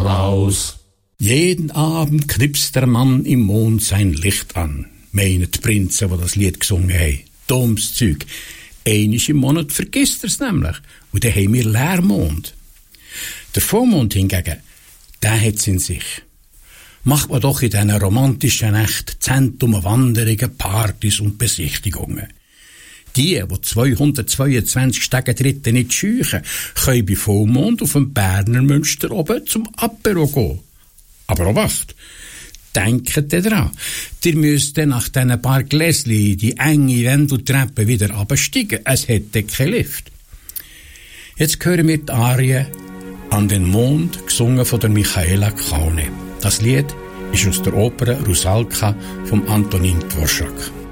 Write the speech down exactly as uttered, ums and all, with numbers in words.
Nikolaus. Jeden Abend knipst der Mann im Mond sein Licht an, meinen die Prinzen, die das Lied gesungen haben. Dummes Zeug. Einmal im Monat vergisst er's nämlich. Und dann haben wir Leermond. Der Vollmond hingegen, der hat's in sich. Macht man doch in diesen romantischen Nächten Zentrum Wanderungen, Partys und Besichtigungen. Die, die zweihundertzweiundzwanzig Stegendritten nicht scheuchen, können bei Vollmond auf dem Berner Münster oben zum Apero gehen. Aber auch Wacht! Denkt ihr dran, ihr müsst dann nach diesen paar Gläschen die enge Wendeltreppe wieder absteigen. Es hätte keinen Lift. Jetzt hören wir die Arie «An den Mond», gesungen von der Michaela Kaune. Das Lied ist aus der Oper «Rusalka» von Antonin Dvorak.